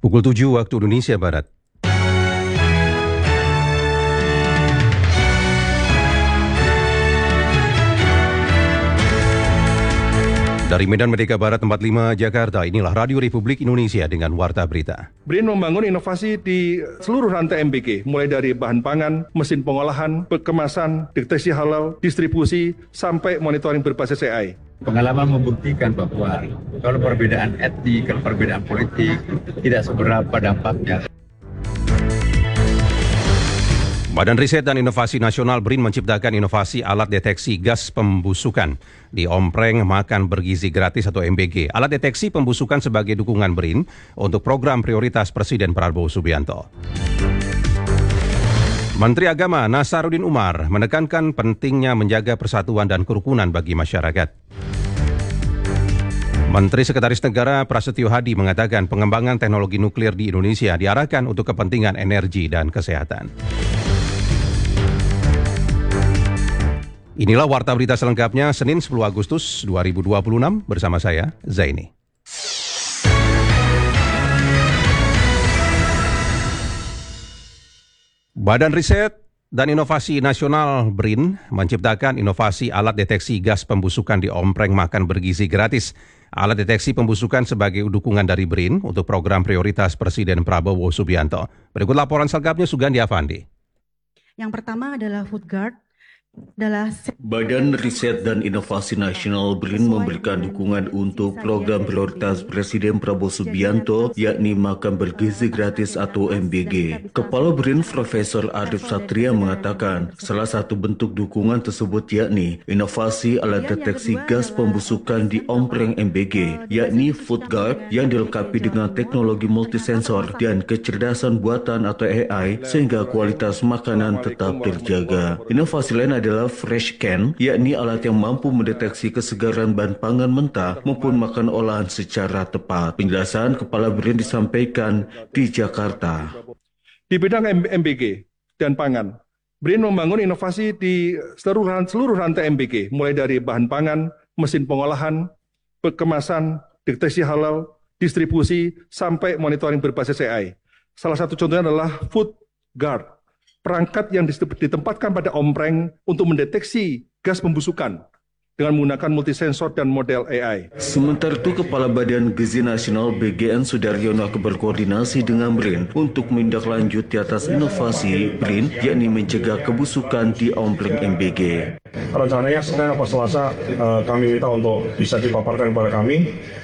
Pukul 7 waktu Indonesia Barat. Dari Medan Merdeka Barat 45 Jakarta, inilah Radio Republik Indonesia dengan Warta Berita. BRIN membangun inovasi di seluruh rantai MBG, mulai dari bahan pangan, mesin pengolahan, kemasan, deteksi halal, distribusi, sampai monitoring berbasis AI. Pengalaman membuktikan bahwa kalau perbedaan etnik, kalau perbedaan politik tidak seberapa dampaknya. Badan Riset dan Inovasi Nasional BRIN menciptakan inovasi alat deteksi gas pembusukan di ompreng makan bergizi gratis atau MBG. Alat deteksi pembusukan sebagai dukungan BRIN untuk program prioritas Presiden Prabowo Subianto. Menteri Agama Nasaruddin Umar menekankan pentingnya menjaga persatuan dan kerukunan bagi masyarakat. Menteri Sekretaris Negara Prasetyo Hadi mengatakan pengembangan teknologi nuklir di Indonesia diarahkan untuk kepentingan energi dan kesehatan. Inilah Warta Berita selengkapnya Senin 10 Agustus 2026 bersama saya, Zaini. Badan Riset dan Inovasi Nasional BRIN menciptakan inovasi alat deteksi gas pembusukan di ompreng makan bergizi gratis. Alat deteksi pembusukan sebagai dukungan dari BRIN untuk program prioritas Presiden Prabowo Subianto. Berikut laporan selengkapnya Sugandi Avandi. Yang pertama adalah FoodGuard. Badan Riset dan Inovasi Nasional BRIN memberikan dukungan untuk program prioritas Presiden Prabowo Subianto yakni makan bergizi gratis atau MBG. Kepala BRIN Profesor Arif Satria mengatakan salah satu bentuk dukungan tersebut yakni inovasi alat deteksi gas pembusukan di ompreng MBG yakni FoodGuard yang dilengkapi dengan teknologi multisensor dan kecerdasan buatan atau AI sehingga kualitas makanan tetap terjaga. Inovasi lain adalah Fresh Can, yakni alat yang mampu mendeteksi kesegaran bahan pangan mentah maupun makan olahan secara tepat. Penjelasan Kepala BRIN disampaikan di Jakarta. Di bidang MBG dan pangan, BRIN membangun inovasi di seluruh rantai MBG, mulai dari bahan pangan, mesin pengolahan, kemasan, deteksi halal, distribusi, sampai monitoring berbasis AI. Salah satu contohnya adalah FoodGuard, perangkat yang ditempatkan pada ompreng untuk mendeteksi gas pembusukan dengan menggunakan multisensor dan model AI. Sementara itu, Kepala Badan Gizi Nasional BGN Sudaryono berkoordinasi dengan BRIN untuk menindaklanjuti atas inovasi BRIN, yakni mencegah kebusukan di ompreng MBG. Rencananya Senin atau Selasa kami minta untuk bisa dipaparkan kepada kami.